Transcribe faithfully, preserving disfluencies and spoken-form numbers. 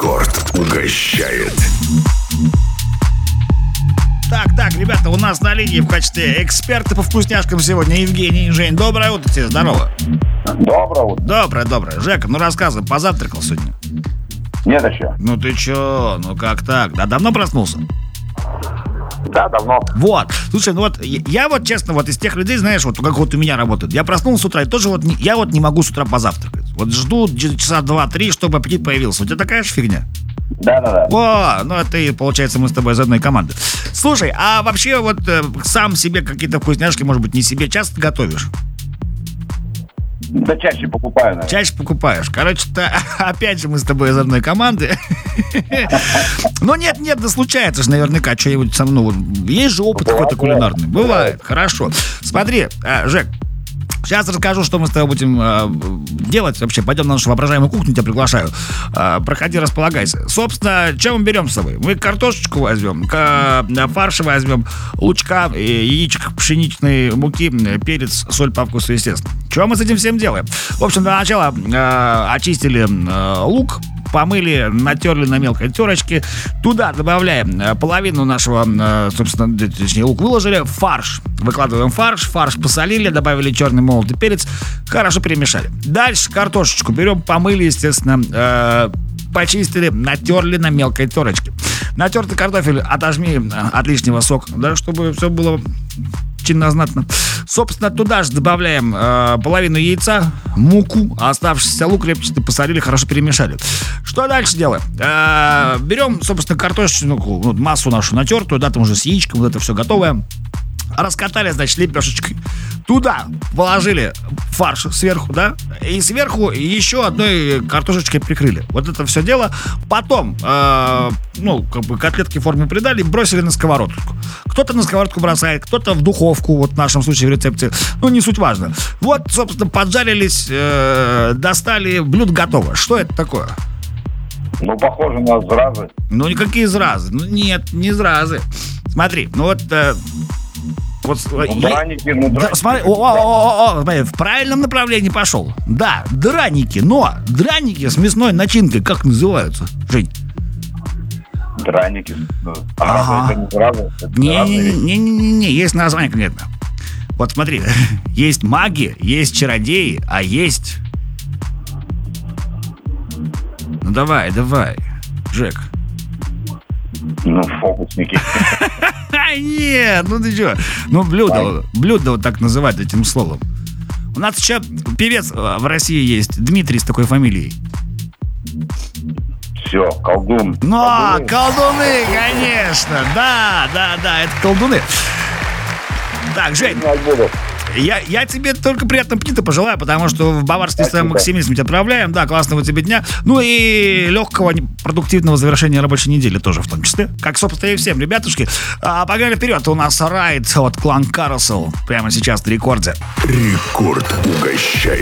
Рекорд угощает. Так, так, ребята, у нас на линии в качестве эксперта по вкусняшкам сегодня Евгений. Жень, доброе утро тебе, здорово. Доброе утро. Доброе, доброе. Жека, ну рассказывай, позавтракал сегодня? Нет еще. Ну ты чё, ну как так? Да давно проснулся? Да, давно. Вот, слушай, ну вот я, я вот честно вот из тех людей, знаешь, вот как вот у меня работает. Я проснулся с утра и тоже вот не, я вот не могу с утра позавтракать. Вот жду часа два-три, чтобы аппетит появился. У тебя такая же фигня? Да-да-да. О, ну это и получается мы с тобой из одной команды. Слушай, а вообще вот э, сам себе какие-то вкусняшки, может быть, не себе часто готовишь? Да чаще покупаю, наверное. Чаще покупаешь. Короче-то, опять же, мы с тобой из одной команды. Но нет-нет, да случается же наверняка что-нибудь со мной. Есть же опыт какой-то кулинарный. Бывает, хорошо. Смотри, Жек, сейчас расскажу, что мы с тобой будем э, делать. Вообще, пойдем на нашу воображаемую кухню, тебя приглашаю. Э, проходи, располагайся. Собственно, чем мы берем с собой? Мы картошечку возьмем, к, э, фарш возьмем, лучка, э, яичек, пшеничной муки, перец, соль по вкусу, естественно. Что мы с этим всем делаем? В общем, для начала э, очистили э, лук, помыли, натерли на мелкой терочке. Туда добавляем половину нашего, собственно, точнее, лук выложили, фарш. Выкладываем фарш, фарш посолили, добавили черный молотый перец, хорошо перемешали. Дальше картошечку берем, помыли, естественно, э, почистили, натерли на мелкой терочке. Натертый картофель отожми от лишнего сока, да, чтобы все было чинно-знатно. Собственно, туда же добавляем э, половину яйца, муку, оставшийся лук репчатый посолили, хорошо перемешали. Что дальше делаем? Э, берем, собственно, картошечную вот, массу нашу натертую, да, там уже с яичком, вот это все готовое. Раскатали, значит, лепешечкой. Туда положили фарш сверху, да, и сверху еще одной картошечкой прикрыли. Вот это все дело. Потом, э, ну, как бы котлетки в форме придали, бросили на сковородку. Кто-то на сковородку бросает, кто-то в духовку, вот в нашем случае в рецепте. Ну, не суть важно. Вот, собственно, поджарились, э, достали, блюдо готово. Что это такое? Ну, похоже на зразы. Ну, никакие зразы. Ну, нет, не зразы. Смотри, ну вот... Э, Вот, ну, драники, ну, да, драники. смотри, о, о, о, о, смотри, в правильном направлении пошел. Да, драники, но драники с мясной начинкой как называются, Жень? Драники. А Ага. это не зразы? Это разные вещи. Не-не-не, есть название конкретно. Вот смотри, есть маги, есть чародеи, а есть... Ну давай, давай, Жек. Ну, фокусники. А, нет, ну ты что? Ну, блюдо, блюдо вот так называют этим словом. У нас еще певец в России есть, Дмитрий с такой фамилией. Все, колдун. Ну, Колдуны. колдуны, конечно. Да, да, да, это колдуны. Так, Жень, Не буду. я, я тебе только приятного аппетита пожелаю, потому что в баварский Спасибо. Максимизм мы тебя отправляем. Да, классного тебе дня. Ну и легкого, продуктивного завершения рабочей недели тоже в том числе. Как, собственно, и всем, ребятушки. А, погнали вперед. У нас райд от Клан Carousel прямо сейчас на рекорде. Рекорд угощает.